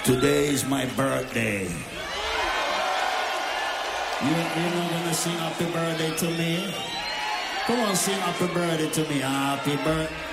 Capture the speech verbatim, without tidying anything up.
Today is my birthday. You, you're not gonna sing happy birthday to me? Come on, sing happy birthday to me. Happy birthday.